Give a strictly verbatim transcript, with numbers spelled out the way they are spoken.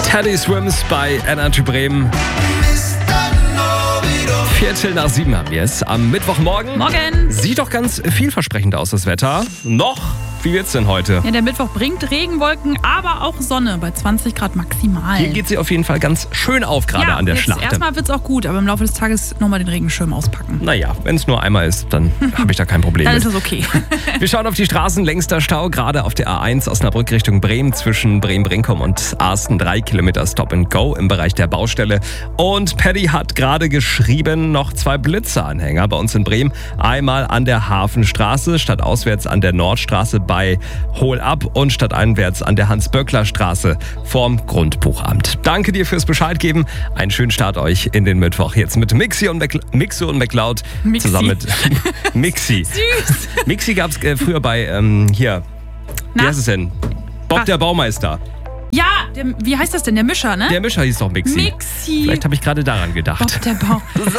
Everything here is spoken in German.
Teddy Swims bei Energy Bremen. Viertel nach sieben haben wir es am Mittwochmorgen. Morgen. Sieht doch ganz vielversprechend aus, das Wetter. Noch? Wie wird's denn heute? Ja, der Mittwoch bringt Regenwolken, aber auch Sonne bei zwanzig Grad maximal. Hier geht sie auf jeden Fall ganz schön auf, gerade ja, an der jetzt Schlacht. Erstmal wird's auch gut, aber im Laufe des Tages nochmal den Regenschirm auspacken. Naja, wenn es nur einmal ist, dann habe ich da kein Problem Dann mit. ist es okay. Wir schauen auf die Straßen. Längster Stau, gerade auf der A eins Osnabrück Richtung Bremen zwischen Bremen-Brinkum und Arsten. Drei Kilometer Stop and Go im Bereich der Baustelle. Und Paddy hat gerade geschrieben, noch zwei Blitzeanhänger bei uns in Bremen. Einmal an der Hafenstraße, stadtauswärts an der Nordstraße bei Hohlab und stadteinwärts an der Hans-Böckler-Straße vorm Grundbuchamt. Danke dir fürs Bescheid geben. Einen schönen Start euch in den Mittwoch. Jetzt mit Mixi und, Mac- Mixi und McLeod Mixi. zusammen mit Mixi. Süß. Mixi gab es äh, früher bei, ähm, hier, Na? wie heißt es denn? Bob Was? der Baumeister. Ja, der, wie heißt das denn? Der Mischer, ne? Der Mischer hieß doch Mixi. Mixi. Vielleicht habe ich gerade daran gedacht. Bob der Bau.